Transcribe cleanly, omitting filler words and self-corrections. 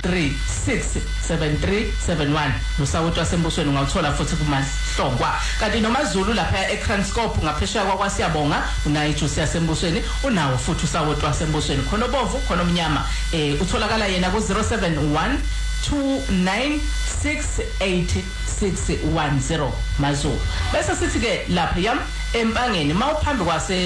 0867371 nosawuthi wasembusweni ungawuthola futhi kumahlongwa kanti nomaZulu lapha eCranscope ngaphesheya kwaSiyabonga unayo ijuice yasembusweni unawo futhi usawuthi wasembusweni khona obomvu khona omnyama utholakala yena ku 071 2968610 maZulu bese sithi ke lapha yam empangeni mawuphambi kwase